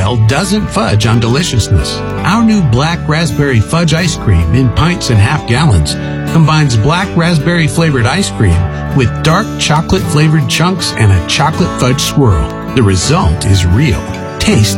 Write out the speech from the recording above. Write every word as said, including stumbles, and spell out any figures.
style doesn't fudge on deliciousness. Our new black raspberry fudge ice cream in pints and half gallons combines black raspberry flavored ice cream with dark chocolate flavored chunks and a chocolate fudge swirl. The result is real. Taste